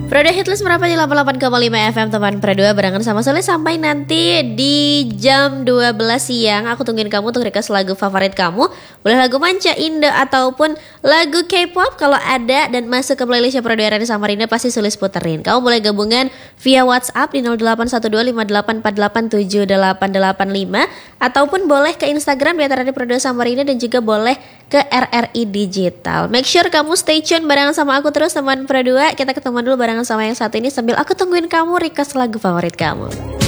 Prodo Hitlist merapat di 88,5 FM teman Produa barengan sama Soleh sampai nanti di jam 12 siang. Aku tungguin kamu untuk request lagu favorit kamu. Boleh lagu Manca, Indo ataupun lagu K-pop kalau ada dan masuk ke playlistnya Produa Rani Samarinda pasti Sulis puterin. Kamu boleh gabungan via WhatsApp di 081258487885 ataupun boleh ke Instagram di Rani Produa Samarinda dan juga boleh ke RRI Digital. Make sure kamu stay tune barengan sama aku terus teman Produa. Kita ketemu dulu barengan sama yang satu ini sambil aku tungguin kamu request lagu favorit kamu.